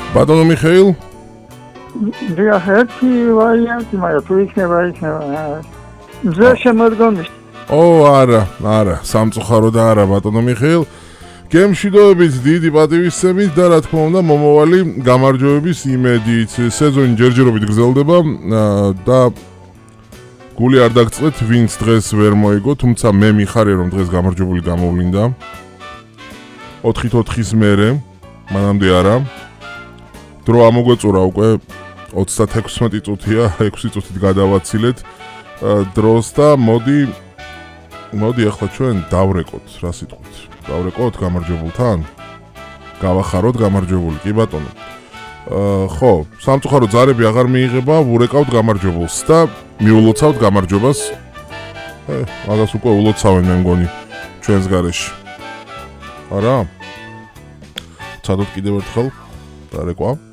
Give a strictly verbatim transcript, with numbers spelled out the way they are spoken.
ბატონო მიხეილ? დიახ, ერთი ვარიანტი, მაგრამ თუ იქნება, იქნება. მზე შემოდგომის. ო, არა, არა, სამწუხარო და არა, ბატონო მიხეილ. გემშვიდობებით, დიდი პატივისცემით და რა თქმა უნდა, მომავალი გამარჯვებების იმედით. სეზონი ჯერჯერობით გრძელდება და გული არ დაგწყეთ, ვინც დღეს ვერ მოიგო, თუმცა მე მიხარია რომ დღეს გამარჯვებული გამოვლინდა. ოთხით ოთხის მერე, მანამდე არა. დრო ამოგვეწურა უკვე ოცდათექვსმეტი წუთია, ექვსი წუთით გადავაცილეთ დროს და მოდი მოდი ახლა ჩვენ დავრეკოთ, რა სიტყვით. დავრეკოთ გამარჯვებულთან? გავახაროთ გამარჯვებული, კი ბატონო. ხო, სამწუხარო ზარები აღარ მიიღება, ვურეკავთ გამარჯვებულს და მიულოცავთ გამარჯვებას. ე, მაგას უკვე ულოცავენ მე მგონი ჩვენს გარეშე. არა? ცადოთ კიდევ ერთხელ დარეკვა.